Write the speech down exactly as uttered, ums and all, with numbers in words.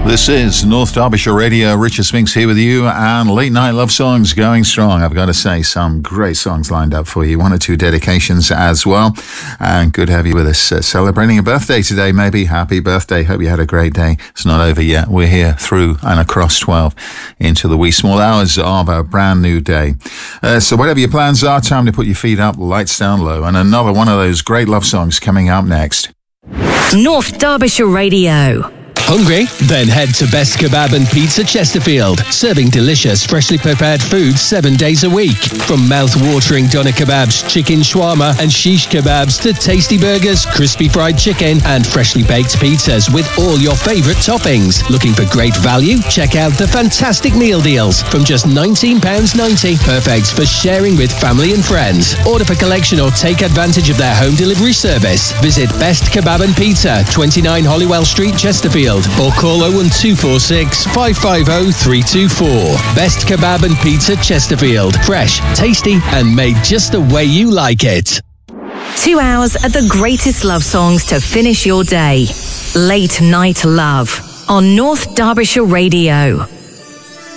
This is North Derbyshire Radio. Richard Spinks here with you, and late night love songs going strong. I've got to say, some great songs lined up for you. One or two dedications as well. And good to have you with us. Uh, celebrating a birthday today, maybe. Happy birthday. Hope you had a great day. It's not over yet. We're here through and across twelve into the wee small hours of a brand new day. Uh, so whatever your plans are, time to put your feet up, lights down low. And another one of those great love songs coming up next. North Derbyshire Radio. Hungry? Then head to Best Kebab and Pizza Chesterfield, serving delicious, freshly prepared food seven days a week. From mouth-watering doner kebabs, chicken shawarma and shish kebabs to tasty burgers, crispy fried chicken and freshly baked pizzas with all your favourite toppings. Looking for great value? Check out the fantastic meal deals from just nineteen pounds ninety. Perfect for sharing with family and friends. Order for collection or take advantage of their home delivery service. Visit Best Kebab and Pizza, twenty-nine Hollywell Street, Chesterfield, or call oh one two four six, five five oh, three two four. Best Kebab and Pizza Chesterfield. Fresh, tasty and made just the way you like it. Two hours of the greatest love songs to finish your day. Late Night Love on North Derbyshire Radio.